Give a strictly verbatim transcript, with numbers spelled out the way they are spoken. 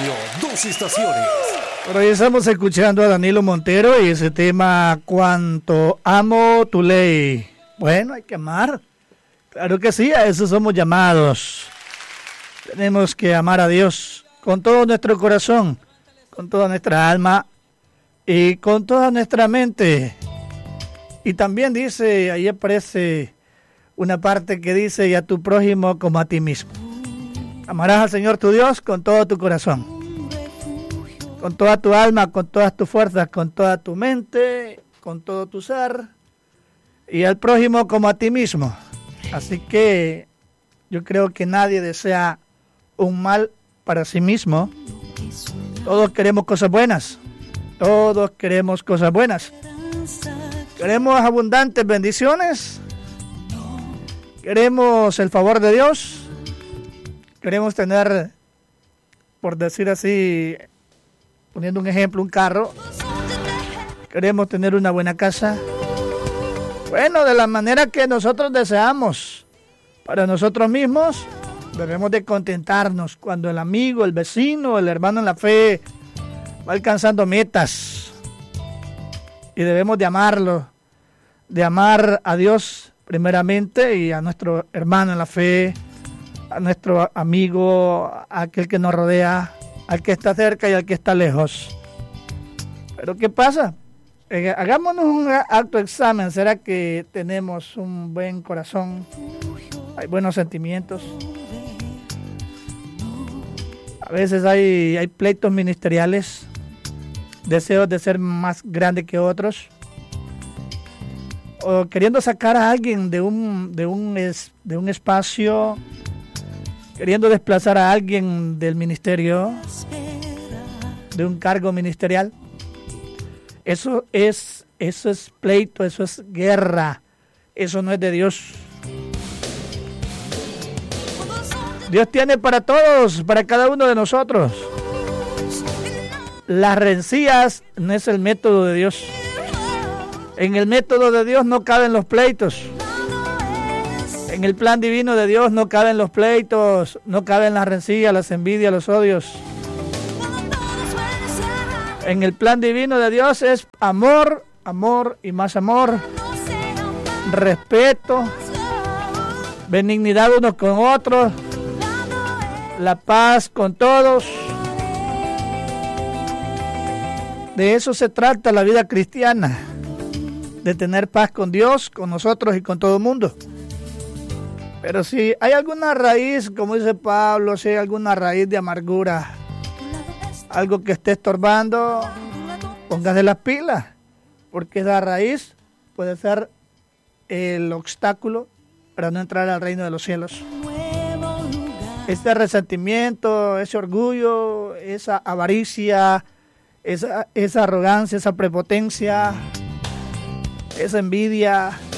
Radio, dos estaciones. Por ahí estamos escuchando a Danilo Montero y ese tema, Cuánto amo tu ley. Bueno, hay que amar. Claro que sí, a eso somos llamados. Tenemos que amar a Dios con todo nuestro corazón, con toda nuestra alma y con toda nuestra mente. Y también dice, ahí aparece una parte que dice, y a tu prójimo como a ti mismo. Amarás al Señor tu Dios con todo tu corazón, con toda tu alma, con todas tus fuerzas, con toda tu mente, con todo tu ser, y al prójimo como a ti mismo. Así que yo creo que nadie desea un mal para sí mismo. Todos queremos cosas buenas, todos queremos cosas buenas. Queremos abundantes bendiciones, queremos el favor de Dios. Queremos tener, por decir así, poniendo un ejemplo, un carro. Queremos tener una buena casa. Bueno, de la manera que nosotros deseamos. Para nosotros mismos, debemos de contentarnos cuando el amigo, el vecino, el hermano en la fe va alcanzando metas. Y debemos de amarlo, de amar a Dios primeramente y a nuestro hermano en la fe, a nuestro amigo, a aquel que nos rodea, al que está cerca y al que está lejos. Pero ¿qué pasa? Eh, hagámonos un autoexamen. ¿Será que tenemos un buen corazón? ¿Hay buenos sentimientos? A veces hay, hay pleitos ministeriales, deseos de ser más grande que otros, o queriendo sacar a alguien de un, de un, es, de un espacio, queriendo desplazar a alguien del ministerio, de un cargo ministerial. Eso es, eso es pleito, eso es guerra, eso no es de Dios. Dios tiene para todos, para cada uno de nosotros. Las rencillas no es el método de Dios. En el método de Dios no caben los pleitos. En el plan divino de Dios no caben los pleitos, no caben las rencillas, las envidias, los odios. En el plan divino de Dios es amor, amor y más amor, respeto, benignidad unos con otros, la paz con todos. De eso se trata la vida cristiana, de tener paz con Dios, con nosotros y con todo el mundo. Pero si hay alguna raíz, como dice Pablo, si hay alguna raíz de amargura, algo que esté estorbando, póngase las pilas, porque esa raíz puede ser el obstáculo para no entrar al reino de los cielos. Este resentimiento, ese orgullo, esa avaricia, esa, esa arrogancia, esa prepotencia, esa envidia,